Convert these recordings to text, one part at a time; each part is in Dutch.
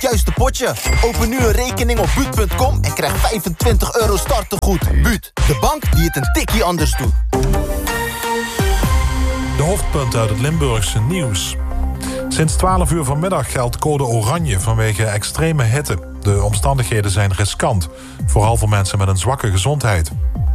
juiste potje. Open nu een rekening op Buut.com en krijg €25 startegoed. Buut, de bank die het een tikkie anders doet. De hoofdpunten uit het Limburgse nieuws. Sinds 12 uur vanmiddag geldt code oranje vanwege extreme hitte. De omstandigheden zijn riskant, vooral voor mensen met een zwakke gezondheid.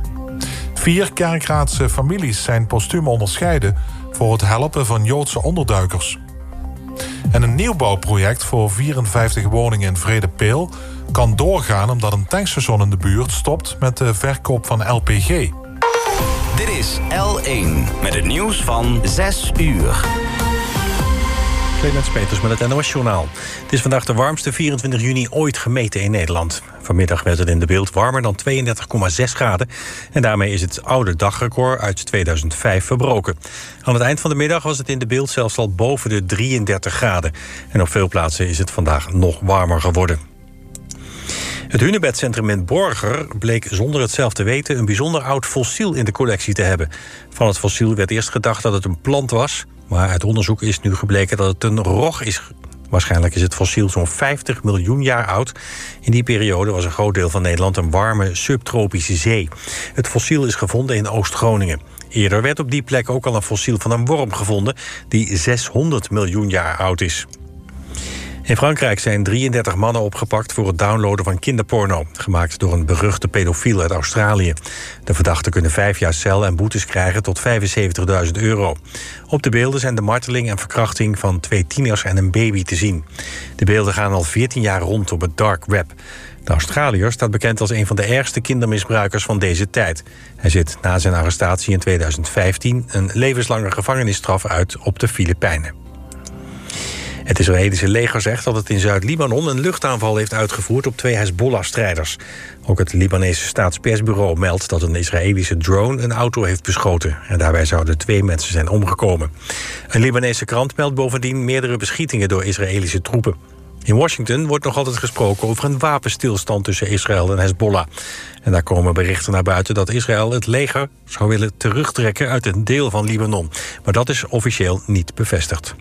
4 Kerkraadse families zijn postuum onderscheiden voor het helpen van Joodse onderduikers. En een nieuwbouwproject voor 54 woningen in Vredepeel kan doorgaan omdat een tankstation in de buurt stopt met de verkoop van LPG. Dit is L1 met het nieuws van 6 uur. Clemens Peters met het NOS-journaal. Het is vandaag de warmste 24 juni ooit gemeten in Nederland. Vanmiddag werd het in De Bilt warmer dan 32,6 graden. En daarmee is het oude dagrecord uit 2005 verbroken. Aan het eind van de middag was het in De Bilt zelfs al boven de 33 graden. En op veel plaatsen is het vandaag nog warmer geworden. Het hunebedcentrum in Borger bleek zonder het zelf te weten een bijzonder oud fossiel in de collectie te hebben. Van het fossiel werd eerst gedacht dat het een plant was, maar uit onderzoek is nu gebleken dat het een rog is. Waarschijnlijk is het fossiel zo'n 50 miljoen jaar oud. In die periode was een groot deel van Nederland een warme subtropische zee. Het fossiel is gevonden in Oost-Groningen. Eerder werd op die plek ook al een fossiel van een worm gevonden die 600 miljoen jaar oud is. In Frankrijk zijn 33 mannen opgepakt voor het downloaden van kinderporno, gemaakt door een beruchte pedofiel uit Australië. De verdachten kunnen 5 jaar cel en boetes krijgen tot €75.000. Op de beelden zijn de marteling en verkrachting van 2 tieners en een baby te zien. De beelden gaan al 14 jaar rond op het dark web. De Australiër staat bekend als een van de ergste kindermisbruikers van deze tijd. Hij zit na zijn arrestatie in 2015 een levenslange gevangenisstraf uit op de Filipijnen. Het Israëlische leger zegt dat het in Zuid-Libanon een luchtaanval heeft uitgevoerd op 2 Hezbollah-strijders. Ook het Libanese staatspersbureau meldt dat een Israëlische drone een auto heeft beschoten. En daarbij zouden 2 mensen zijn omgekomen. Een Libanese krant meldt bovendien meerdere beschietingen door Israëlische troepen. In Washington wordt nog altijd gesproken over een wapenstilstand tussen Israël en Hezbollah. En daar komen berichten naar buiten dat Israël het leger zou willen terugtrekken uit een deel van Libanon. Maar dat is officieel niet bevestigd.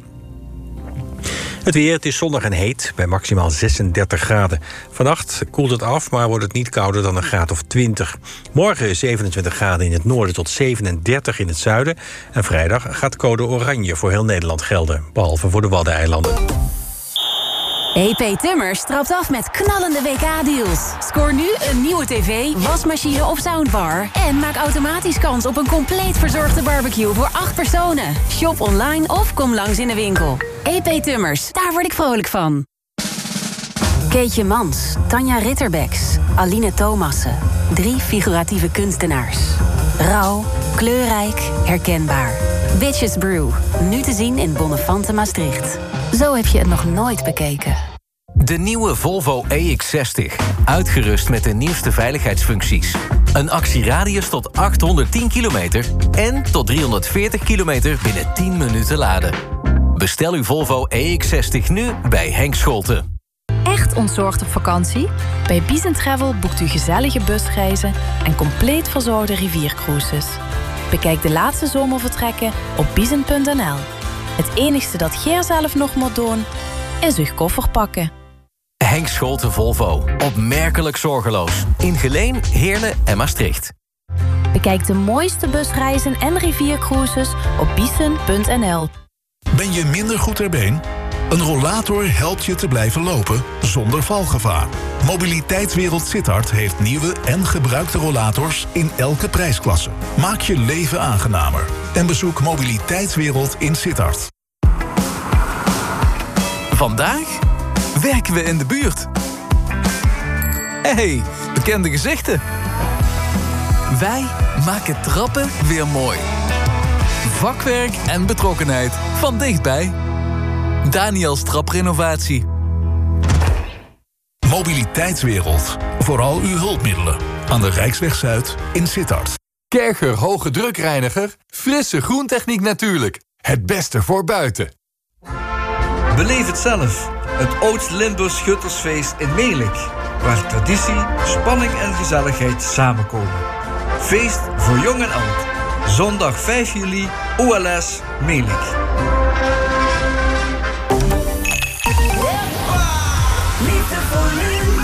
Het weer, het is zonnig en heet, bij maximaal 36 graden. Vannacht koelt het af, maar wordt het niet kouder dan een graad of 20. Morgen 27 graden in het noorden tot 37 in het zuiden. En vrijdag gaat code oranje voor heel Nederland gelden, behalve voor de Waddeneilanden. EP Tummers trapt af met knallende WK-deals. Scoor nu een nieuwe tv, wasmachine of soundbar en maak automatisch kans op een compleet verzorgde barbecue voor 8 personen. Shop online of kom langs in de winkel. EP Tummers, daar word ik vrolijk van. Keetje Mans, Tanja Ritterbeks, Aline Thomassen. 3 figuratieve kunstenaars. Rauw, kleurrijk, herkenbaar. Bitches Brew, nu te zien in Bonnefante Maastricht. Zo heb je het nog nooit bekeken. De nieuwe Volvo EX60. Uitgerust met de nieuwste veiligheidsfuncties. Een actieradius tot 810 kilometer en tot 340 kilometer binnen 10 minuten laden. Bestel uw Volvo EX60 nu bij Henk Scholten. Echt ontzorgd op vakantie? Bij Bison Travel boekt u gezellige busreizen en compleet verzorgde riviercruises. Bekijk de laatste zomervertrekken op bison.nl. Het enigste dat Geer zelf nog moet doen, is uw koffer pakken. Henk Scholten Volvo. Opmerkelijk zorgeloos. In Geleen, Heerlen en Maastricht. Bekijk de mooiste busreizen en riviercruises op bison.nl. Ben je minder goed ter been? Een rollator helpt je te blijven lopen zonder valgevaar. Mobiliteitswereld Sittard heeft nieuwe en gebruikte rollators in elke prijsklasse. Maak je leven aangenamer en bezoek Mobiliteitswereld in Sittard. Vandaag werken we in de buurt. Hey, bekende gezichten. Wij maken trappen weer mooi. Vakwerk en betrokkenheid van dichtbij. Daniels Traprenovatie. Mobiliteitswereld. Vooral uw hulpmiddelen. Aan de Rijksweg Zuid in Sittard. Kercher Hoge Drukreiniger. Frisse groentechniek natuurlijk. Het beste voor buiten. Beleef het zelf. Het Oost-Limburgs Schuttersfeest in Melick. Waar traditie, spanning en gezelligheid samenkomen. Feest voor jong en oud. Zondag 5 juli, OLS Melick. Liefde voor nu.